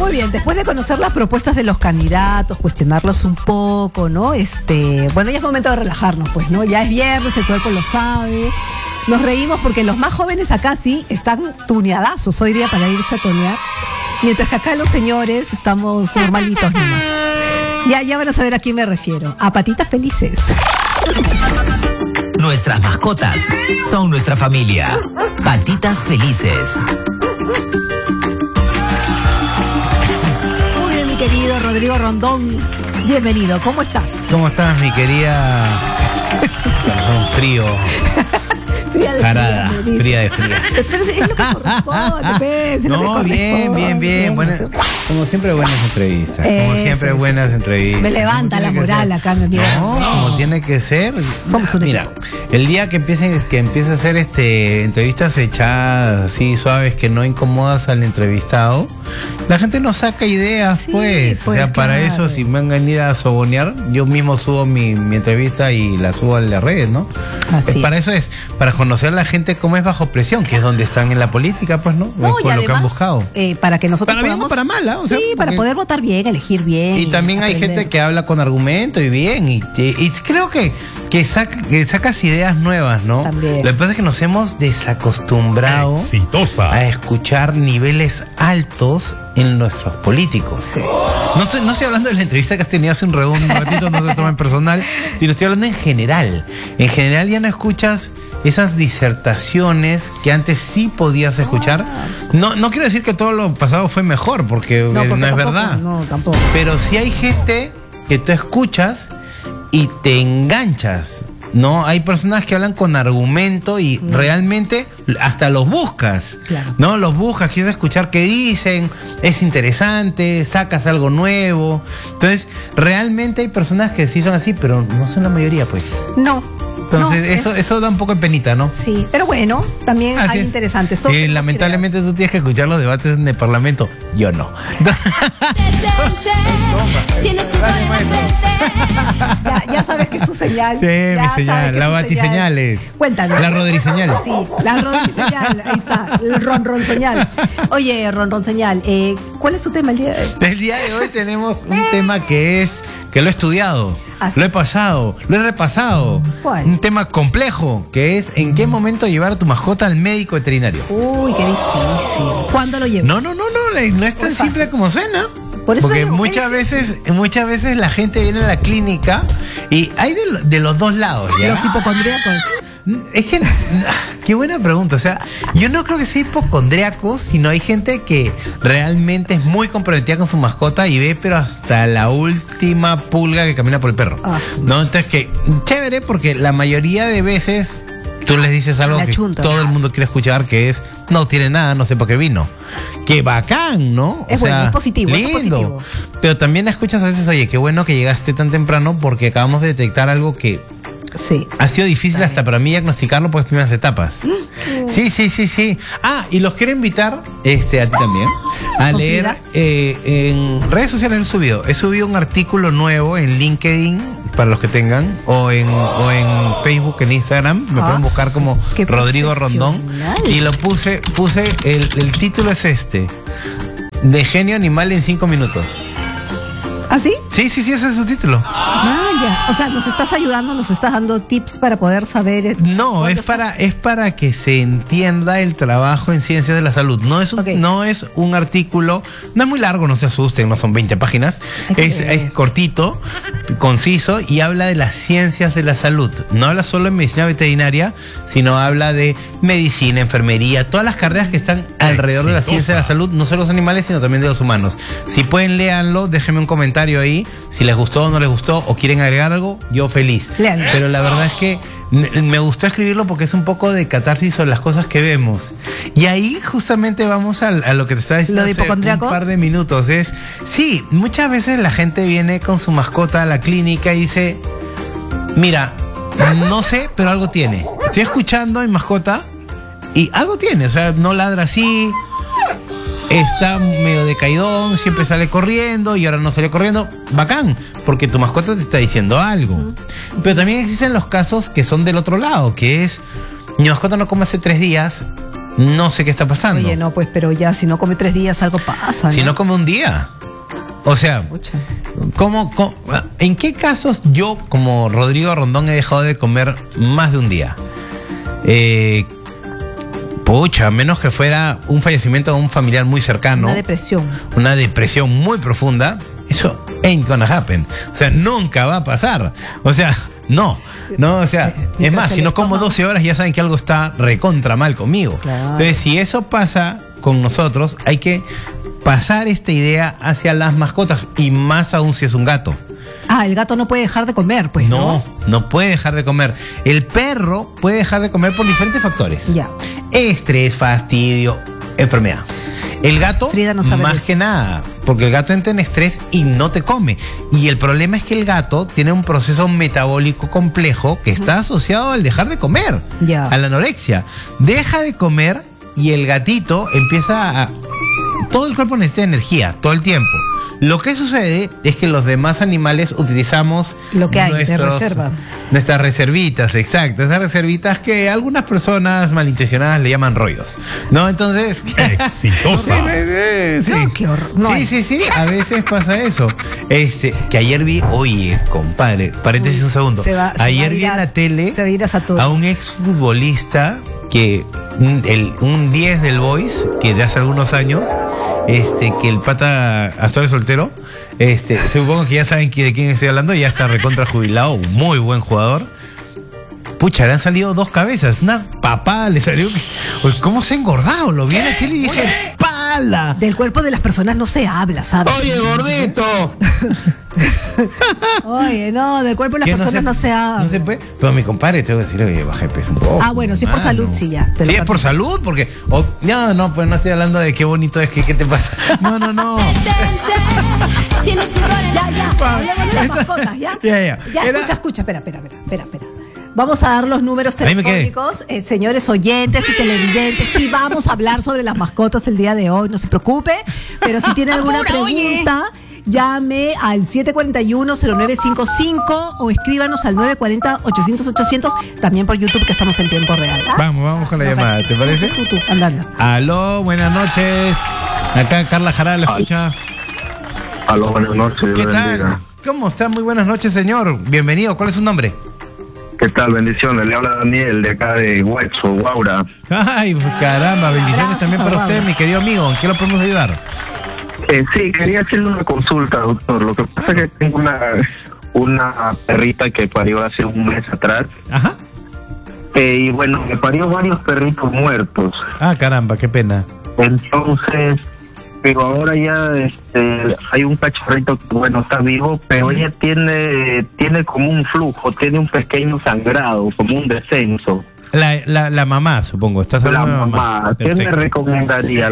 Muy bien, después de conocer las propuestas de los candidatos, cuestionarlos un poco, ¿no? Bueno, ya es momento de relajarnos, pues, ¿no? Ya es viernes, el cuerpo lo sabe. Nos reímos porque los más jóvenes acá sí están tuneadazos hoy día para irse a tunear. Mientras que acá los señores estamos normalitos nomás. Ya van a saber a quién me refiero. A patitas felices. Nuestras mascotas son nuestra familia. Patitas felices. Muy bien, mi querido Rodrigo Rondón. Bienvenido, ¿cómo estás? ¿Cómo estás, mi querida? Perdón, frío. Carada, fría de fría. Es lo que corresponde, No, bien. Buenas, como siempre, buenas entrevistas. Me levanta la moral acá, mi amigo. No, como tiene que ser. Somos un Mira, el día que empiece a hacer entrevistas echadas así suaves que no incomodas al entrevistado, la gente no saca ideas, Sí, pues. O sea, para eso, si me han venido a sobonear, yo mismo subo mi entrevista y la subo a las redes, ¿no? Así Para eso es, para conocer a la gente cómo es bajo presión, que es donde están en la política, pues, ¿no? No, Es por y lo que han además, buscado. para que nosotros Para bien podamos... o para mal, ¿ah? O sea, para poder votar bien, elegir bien. Y también hay aprender. gente que habla con argumento y bien, y creo que sacas ideas nuevas, ¿no? También. Lo que pasa es que nos hemos desacostumbrado a escuchar niveles altos en nuestros políticos. Sí. No estoy hablando de la entrevista que has tenido hace un ratito, no se toma en personal, sino estoy hablando en general. En general ya no escuchas esas disertaciones que antes sí podías escuchar. No quiero decir que todo lo pasado fue mejor, porque no es tampoco, verdad. No, tampoco. Pero sí hay gente que tú escuchas y te enganchas, ¿no? Hay personas que hablan con argumento y realmente hasta los buscas, Claro. ¿no? Los buscas, quieres escuchar qué dicen, es interesante, sacas algo nuevo. Entonces, realmente hay personas que sí son así, pero no son la mayoría, pues. No. Entonces, eso da un poco de penita, ¿no? Sí, pero bueno, también Así hay es. interesantes. Todos tenemos Lamentablemente tú tienes que escuchar los debates en el Parlamento. Yo no. ideas. Ya sabes que es tu señal. Sí, Ya mi sabes señal, que la es tu batiseñales. señal. Cuéntanos. La rodriseñal. Sí, la rodriseñal. Ahí está, el ronronseñal. Oye, ronronseñal, ¿cuál es tu tema el día de hoy? El día de hoy tenemos un tema que lo he estudiado, lo he pasado, lo he repasado. ¿Cuál? Un tema complejo, que es en qué momento llevar a tu mascota al médico veterinario. Uy, qué difícil. ¿Cuándo lo llevo? No es tan simple como suena. Por eso Porque digo, muchas veces la gente viene a la clínica y hay de los dos lados, ¿ya? Los hipocondríacos. Es que, qué buena pregunta. O sea, yo no creo que sea hipocondríacos, sino hay gente que realmente es muy comprometida con su mascota y ve, pero hasta la última pulga que camina por el perro. Sí. ¿No? Entonces, que chévere, porque la mayoría de veces tú les dices algo La que chunta. todo el mundo quiere escuchar, que es, no tiene nada, no sé por qué vino. Qué bacán, ¿no? Es bueno, es positivo, eso es positivo. Pero también escuchas a veces, oye, qué bueno que llegaste tan temprano porque acabamos de detectar algo que Sí. ha sido difícil hasta para mí diagnosticarlo por las primeras etapas. Sí. Ah, y los quiero invitar, a ti también, a leer en redes sociales. He subido un artículo nuevo en LinkedIn, para los que tengan, o en Facebook, en Instagram. Me pueden buscar como qué Rodrigo Rondón. Y lo puse, el título es De genio animal en 5 minutos. ¿Ah, sí? Sí, ese es su título. Ya. O sea, nos estás ayudando, nos estás dando tips para poder saber. No, es para que se entienda el trabajo en ciencias de la salud. No es un artículo, no es muy largo, no se asusten, no son 20 páginas. Es cortito, conciso y habla de las ciencias de la salud. No habla solo de medicina veterinaria, sino habla de medicina, enfermería, todas las carreras que están alrededor de la ciencia de la salud, no solo de los animales, sino también de los humanos. Si pueden, léanlo, déjenme un comentario ahí, si les gustó o no les gustó, o quieren agregar algo, yo feliz. Léanlo. Pero la verdad es que me gustó escribirlo porque es un poco de catarsis sobre las cosas que vemos. Y ahí justamente vamos a lo que te estaba diciendo hace un par de minutos. Sí, muchas veces la gente viene con su mascota a la clínica y dice, mira, no sé, pero algo tiene. Estoy escuchando a mi mascota y algo tiene. O sea, no ladra así, está medio decaidón, siempre sale corriendo y ahora no sale corriendo. Bacán, porque tu mascota te está diciendo algo. Pero también existen los casos que son del otro lado, que es, mi mascota no come hace 3 días No sé qué está pasando. Oye, no, pues, pero ya si no come 3 días algo pasa, ¿no? Si no come un día. O sea, ¿en qué casos yo, como Rodrigo Rondón, he dejado de comer más de un día? A menos que fuera un fallecimiento de un familiar muy cercano. Una depresión muy profunda. Eso ain't gonna happen. O sea, nunca va a pasar. O sea, no, o sea, es más, si no como 12 horas ya saben que algo está recontra mal conmigo. Claro. Entonces, si eso pasa con nosotros, hay que pasar esta idea hacia las mascotas y más aún si es un gato. El gato no puede dejar de comer, pues. No puede dejar de comer. El perro puede dejar de comer por diferentes factores. Ya. Estrés, fastidio, enfermedad. El gato, Frida no sabe más que nada, porque el gato entra en estrés y no te come. Y el problema es que el gato tiene un proceso metabólico complejo que está asociado al dejar de comer, a la anorexia. Deja de comer y el gatito empieza a... Todo el cuerpo necesita energía, todo el tiempo. Lo que sucede es que los demás animales utilizamos lo que hay de reserva. Nuestras reservitas, exacto. Esas reservitas que algunas personas malintencionadas le llaman rollos, ¿no? Entonces... ¡Exitosa! Sí. No, qué horror. No sí. A veces pasa eso. Que ayer vi... Oye, compadre, paréntesis un segundo. Ayer vi en la tele a un exfutbolista que... un 10 del Boys, que de hace algunos años... que el pata Astores soltero, supongo que ya saben de quién estoy hablando, ya está recontra jubilado, muy buen jugador. Pucha, le han salido 2 cabezas, una papada le salió. Pues, ¿cómo se ha engordado? Lo vi en la tele y dije, ¡pala! Del cuerpo de las personas no se habla, ¿sabes? ¡Oye, gordito! Oye, no, del cuerpo de las personas no se habla. No se puede. Pero mi compadre, tengo que decirle que baje de peso un poco. Bueno, si es por salud, sí, ya. Sí, es por salud, porque... No, pues no estoy hablando de qué bonito es, ¿qué te pasa? No. Tienes sudor en la... Hablemos de las mascotas, ¿ya? Ya. Escucha, espera. Vamos a dar los números telefónicos, señores oyentes y televidentes. Sí, vamos a hablar sobre las mascotas el día de hoy, no se preocupe. Pero si tiene alguna pregunta, llame al 741-0955 o escríbanos al 940-800-800, también por YouTube, que estamos en tiempo real. Vamos con la llamada, ¿te parece? Tú, andando. Aló, buenas noches. Acá Carla Jara la escucha. Aló, buenas noches. ¿Qué tal? ¿Cómo está? Muy buenas noches, señor. Bienvenido. ¿Cuál es su nombre? ¿Qué tal? Bendiciones. Le habla Daniel de acá de Huexo, Guaura. Ay, caramba. Bendiciones también para usted, mi querido amigo. ¿En qué lo podemos ayudar? Sí, quería hacerle una consulta, doctor. Lo que pasa es que tengo una perrita que parió hace un mes atrás. Ajá. Y bueno, me parió varios perritos muertos. Caramba, qué pena. Entonces... Pero ahora ya hay un cachorrito que, bueno, está vivo, pero ella tiene como un flujo, tiene un pequeño sangrado, como un descenso. La mamá, supongo. ¿Estás hablando de la mamá? ¿Qué me recomendaría?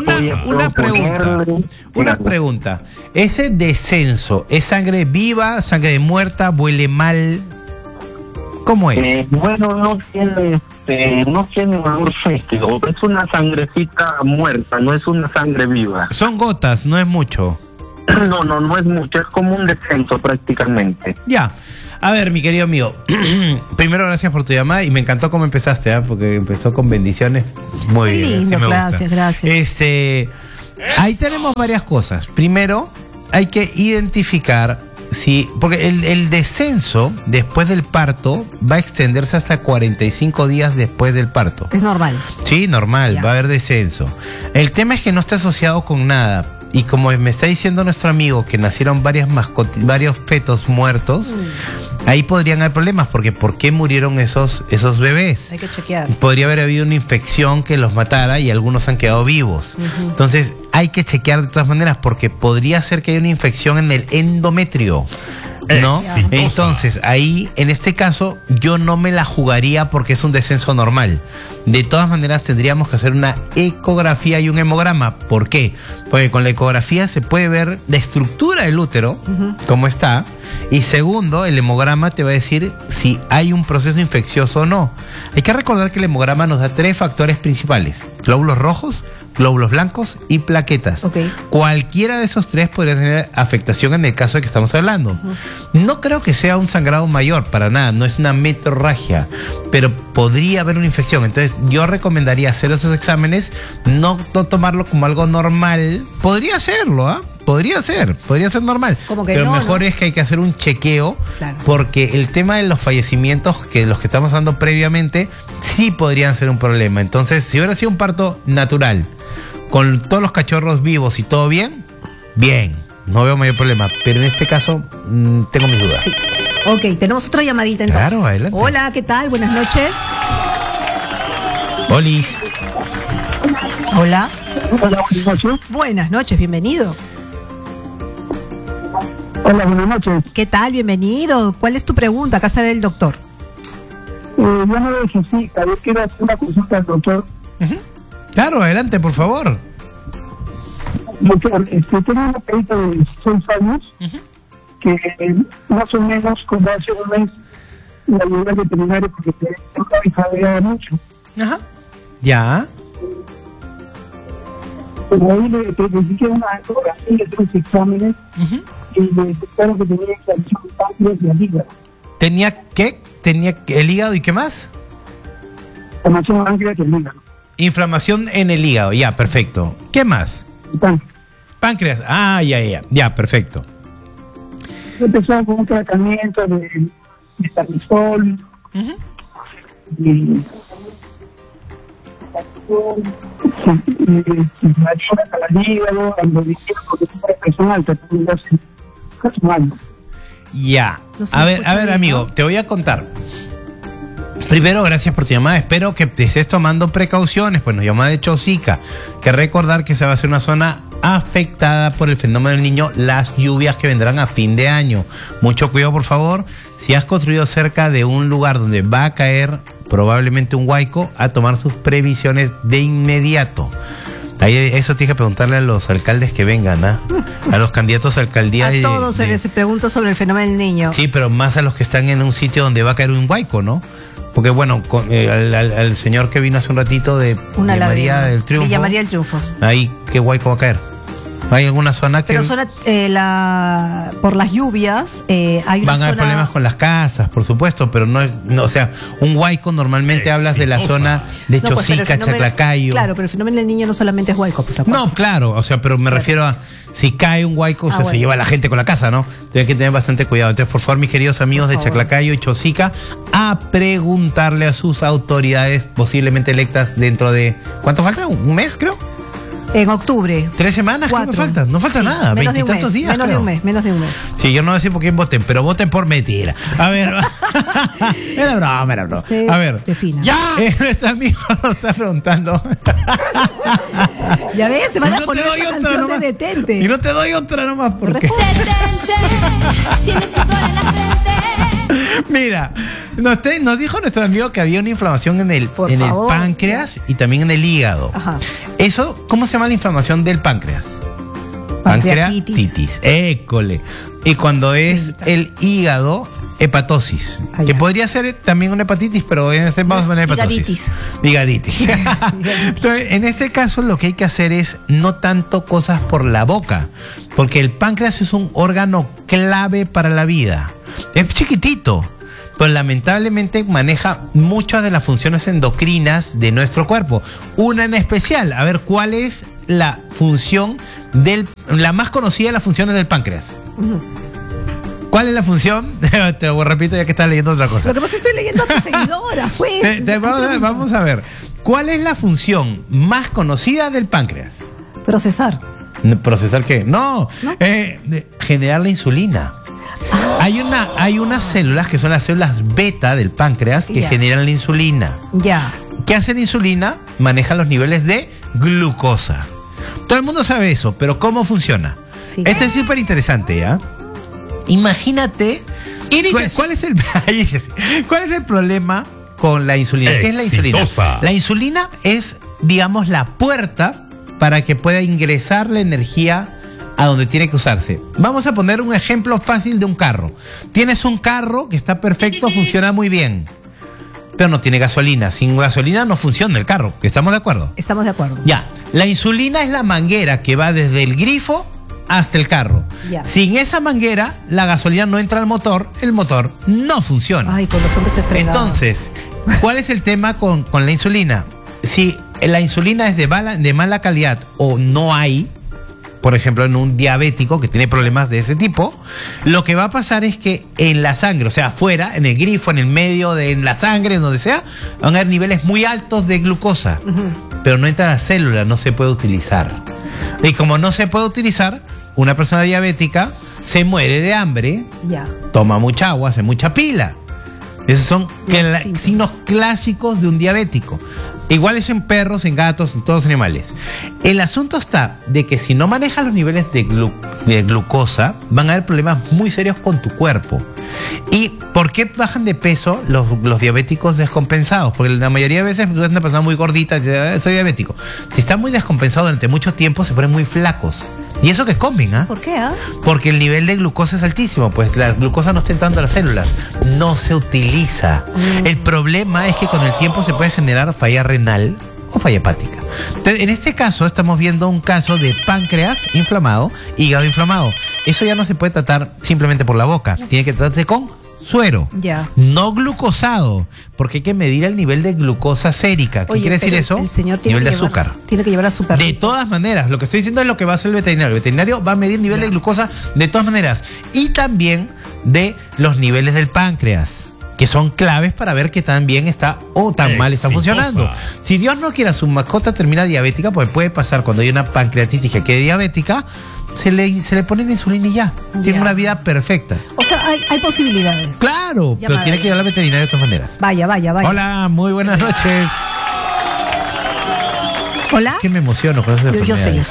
Una pregunta. ¿Ese descenso es sangre viva, sangre muerta, huele mal? ¿Cómo es? Bueno, no tiene olor fétido. Es una sangrecita muerta, no es una sangre viva. Son gotas, no es mucho. No es mucho, es como un descenso prácticamente. Ya. A ver, mi querido amigo, primero gracias por tu llamada y me encantó cómo empezaste, porque empezó con bendiciones. Muy bien, lindo, sí me gracias. Ahí tenemos varias cosas. Primero, hay que identificar porque el descenso después del parto va a extenderse hasta 45 días después del parto. Es normal. Sí, normal, va a haber descenso. El tema es que no está asociado con nada. Y como me está diciendo nuestro amigo que nacieron varios fetos muertos, ahí podrían haber problemas, porque ¿por qué murieron esos bebés? Hay que chequear. Podría haber habido una infección que los matara y algunos han quedado vivos. Entonces hay que chequear de todas maneras, porque podría ser que haya una infección en el endometrio, ¿no? Entonces ahí, en este caso, yo no me la jugaría porque es un descenso normal. De todas maneras tendríamos que hacer una ecografía y un hemograma. ¿Por qué? Porque con la ecografía se puede ver la estructura del útero, cómo está, y segundo, el hemograma te va a decir si hay un proceso infeccioso o no. Hay que recordar que el hemograma nos da 3 factores principales: glóbulos rojos, glóbulos blancos y plaquetas. Okay. Cualquiera de esos tres podría tener afectación en el caso de que estamos hablando. No creo que sea un sangrado mayor, para nada, no es una metrorragia, pero podría haber una infección. Entonces yo recomendaría hacer esos exámenes, no tomarlo como algo normal. Podría hacerlo, ¿ah? Podría ser normal. Pero no, mejor es que hay que hacer un chequeo, claro, porque el tema de los fallecimientos, que los que estamos dando previamente, sí podrían ser un problema. Entonces, si hubiera sido un parto natural, con todos los cachorros vivos y todo bien, no veo mayor problema. Pero en este caso, tengo mis dudas. Sí. Ok, tenemos otra llamadita entonces. Claro, adelante. Hola, ¿qué tal? Buenas noches. Olis. Hola. Hola, buenas noches. Buenas noches, bienvenido. Hola, buenas noches. ¿Qué tal? Bienvenido. ¿Cuál es tu pregunta? Acá está el doctor. Yo no veo Jessica, yo quiero hacer una consulta al doctor. Claro, adelante, por favor. Doctor, tengo una perrita de 16 años que más o menos como hace un mes la llevé al veterinario porque me cabreaba mucho. Ajá. Ya. Pero ahí le hice una ecografía, le hice exámenes y me detectaron que tenía inflamación de páncreas y el hígado. ¿Tenía qué? ¿Tenía el hígado y qué más? Inflamación de páncreas y el hígado. Inflamación en el hígado, ya, perfecto. ¿Qué más? Páncreas. Ya, perfecto. Empezó con un tratamiento de Tanistol y me ayuda para el hígado, cuando dijeron porque es una presión alta, casi un año. Ya. A ver, amigo, te voy a contar. Primero, gracias por tu llamada. Espero que te estés tomando precauciones. Pues nos llama de Chosica. Que recordar que esa va a ser una zona afectada por el fenómeno del niño, las lluvias que vendrán a fin de año. Mucho cuidado, por favor. Si has construido cerca de un lugar donde va a caer probablemente un huaico, a tomar sus previsiones de inmediato. Ahí eso tienes que preguntarle a los alcaldes que vengan, ¿ah? A los candidatos a alcaldía. A todos se les pregunta sobre el fenómeno del niño. Sí, pero más a los que están en un sitio donde va a caer un huaico, ¿no? Porque bueno, al señor que vino hace un ratito de María del Triunfo. Villa María del Triunfo. Ahí, ¿qué huaico va a caer? ¿Hay alguna zona que...? Pero por las lluvias hay una Van a haber problemas con las casas, por supuesto, pero no, o sea, un huaico normalmente hablas de la zona de Chosica, Chaclacayo. Claro, pero el fenómeno del niño no solamente es huaico. Pues, no, claro, o sea, pero me refiero a si cae un huaico, se lleva a la gente con la casa, ¿no? Tienes que tener bastante cuidado. Entonces, por favor, mis queridos amigos de Chaclacayo y Chosica, a preguntarle a sus autoridades posiblemente electas dentro de... ¿Cuánto falta? ¿Un mes, creo? En octubre. 3 semanas, ¿qué falta? No falta nada, 20 y tantos días. Menos de un mes. Sí, yo no voy a decir por quién voten, pero voten por mentira. A ver, era broma. A ver, defina. ¡Ya! Nuestro amigo nos está preguntando. Ya ves, te van a poner una canción de detente. Y no te doy otra nomás porque... Tienes sudor en la frente. Mira, nos dijo nuestro amigo que había una inflamación en el páncreas y también en el hígado. Ajá. Eso, ¿cómo se llama la inflamación del páncreas? Pancreatitis. École. Y cuando es el hígado, hepatosis. Que podría ser también una hepatitis, pero en este vamos a poner hepatosis. Higaditis. Entonces, en este caso lo que hay que hacer es no tanto cosas por la boca, porque el páncreas es un órgano clave para la vida. Es chiquitito, pero lamentablemente maneja muchas de las funciones endocrinas de nuestro cuerpo. Una en especial, a ver, ¿cuál es la función la más conocida de las funciones del páncreas? ¿Cuál es la función? Te lo repito ya que estás leyendo otra cosa. Lo que pasa es que estoy leyendo a tu seguidora, pues. Vamos a ver. ¿Cuál es la función más conocida del páncreas? Procesar. ¿Procesar qué? No. Generar la insulina. Hay unas células que son las células beta del páncreas que generan la insulina. Ya. ¿Qué hace la insulina? Maneja los niveles de glucosa. Todo el mundo sabe eso, pero ¿cómo funciona? Sí. Esto es súper interesante, ¿ya? Imagínate. ¿Cuál es el problema con la insulina? ¿Qué es la insulina? La insulina es, digamos, la puerta para que pueda ingresar la energía a donde tiene que usarse. Vamos a poner un ejemplo fácil de un carro. Tienes un carro que está perfecto, funciona muy bien. pero no tiene gasolina. Sin gasolina no funciona el carro. ¿Estamos de acuerdo? Estamos de acuerdo. Ya. La insulina es la manguera que va desde el grifo hasta el carro. Ya. Sin esa manguera, la gasolina no entra al motor, el motor no funciona. Ay, con los hombres estoy fregado. Entonces, ¿cuál es el tema con la insulina? Si la insulina es de mala calidad o no hay, por ejemplo, en un diabético que tiene problemas de ese tipo, lo que va a pasar es que en la sangre, o sea, afuera, en el grifo, en el medio, en la sangre, en donde sea, van a haber niveles muy altos de glucosa. Pero no entra a la célula, no se puede utilizar. Y como no se puede utilizar, una persona diabética se muere de hambre, toma mucha agua, hace mucha pila. Esos son signos clásicos de un diabético. Igual es en perros, en gatos, en todos los animales. El asunto está de que si no manejas los niveles de glucosa, van a haber problemas muy serios con tu cuerpo. ¿Y por qué bajan de peso los diabéticos descompensados? Porque la mayoría de veces tú eres una persona muy gordita y dices, soy diabético. Si está muy descompensado durante mucho tiempo, se ponen muy flacos. ¿Y eso que comen? ¿Por qué? Porque el nivel de glucosa es altísimo. Pues la glucosa no está entrando a las células. No se utiliza. El problema es que con el tiempo se puede generar falla renal o falla hepática. Entonces, en este caso estamos viendo un caso de páncreas inflamado, hígado inflamado. Eso ya no se puede tratar simplemente por la boca. Tiene que tratarse con suero, no glucosado, porque hay que medir el nivel de glucosa sérica. ¿Qué quiere decir eso? El señor nivel de azúcar. Tiene que llevar azúcar. De todas maneras, lo que estoy diciendo es lo que va a hacer el veterinario. El veterinario va a medir nivel de glucosa de todas maneras y también de los niveles del páncreas, que son claves para ver qué tan bien está o tan mal está funcionando. Si Dios no quiera, su mascota termina diabética, pues puede pasar cuando hay una pancreatitis que quede diabética, se le pone la insulina y ya. Tiene una vida perfecta. O sea, hay posibilidades. Claro, pero tiene que ir al veterinario de todas maneras. Vaya. Hola, muy buenas noches. Hola. Es que me emociono con esas enfermedades. Yo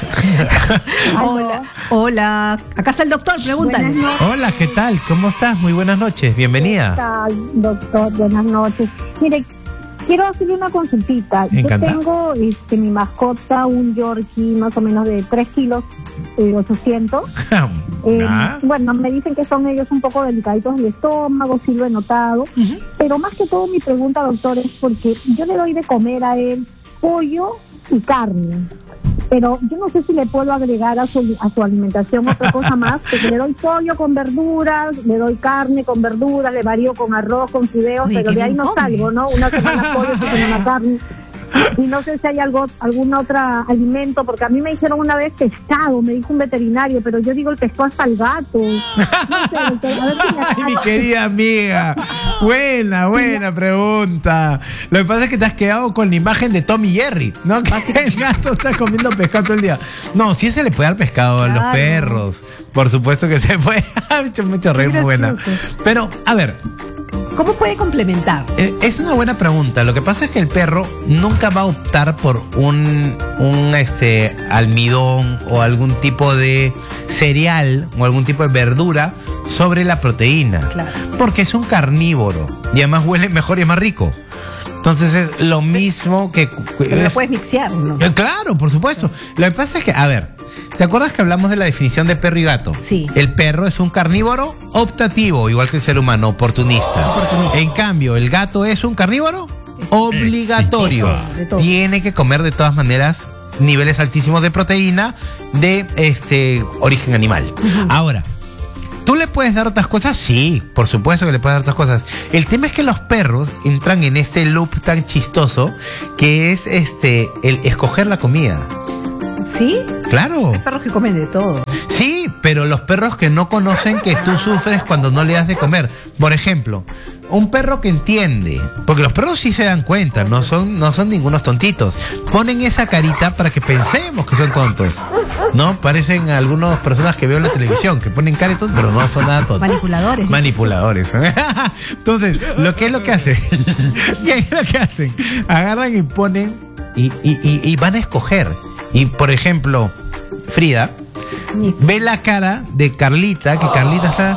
sé. Hola. Acá está el doctor, pregúntale. Hola, ¿qué tal? ¿Cómo estás? Muy buenas noches, bienvenida. ¿Qué tal, doctor? Buenas noches. Mire, quiero hacerle una consultita. Encantado. Yo tengo mi mascota, un Yorkie más o menos de 3 kilos, 800. Bueno, me dicen que son ellos un poco delicaditos del estómago, sí lo he notado. Pero más que todo mi pregunta, doctor, es porque yo le doy de comer a él pollo y carne, pero yo no sé si le puedo agregar a su alimentación otra cosa más, porque le doy pollo con verduras, le doy carne con verduras, le varío con arroz, con fideos, pero de ahí no salgo, ¿no? Una semana pollo, otra semana carne. Y no sé si hay algún otro alimento, porque a mí me dijeron una vez pescado, me dijo un veterinario, pero yo digo el pescado hasta el gato. No sé, a ver si mi querida amiga, buena pregunta. Lo que pasa es que te has quedado con la imagen de Tom y Jerry, ¿no? Que el gato está comiendo pescado todo el día. No, sí se le puede dar pescado a los perros. Por supuesto que se puede. Me he hecho reír, muy buena. Pero, a ver, ¿cómo puede complementar? Es una buena pregunta. Lo que pasa es que el perro nunca va a optar por un almidón o algún tipo de cereal o algún tipo de verdura sobre la proteína. Claro. Porque es un carnívoro y además huele mejor y es más rico. Entonces es lo mismo que... Pero lo puedes mixear, ¿no? Claro, por supuesto. Lo que pasa es que, a ver, ¿te acuerdas que hablamos de la definición de perro y gato? Sí. El perro es un carnívoro optativo, igual que el ser humano, oportunista. En cambio, el gato es un carnívoro obligatorio. Tiene que comer de todas maneras niveles altísimos de proteína de origen animal. Ahora, ¿tú le puedes dar otras cosas? Sí, por supuesto que le puedes dar otras cosas. El tema es que los perros entran en este loop tan chistoso que es el escoger la comida. ¿Sí? Claro. Hay perros que comen de todo. Sí, pero los perros que no conocen que tú sufres cuando no le das de comer. Por ejemplo, un perro que entiende, porque los perros sí se dan cuenta, no son ningunos tontitos. Ponen esa carita para que pensemos que son tontos. ¿No? Parecen algunas personas que veo en la televisión, que ponen caritos, pero no son nada tontos. Manipuladores. Entonces, ¿qué es lo que hacen? ¿Qué es lo que hacen? Agarran y ponen y van a escoger. Y, por ejemplo, Frida ve la cara de Carlita, que Carlita está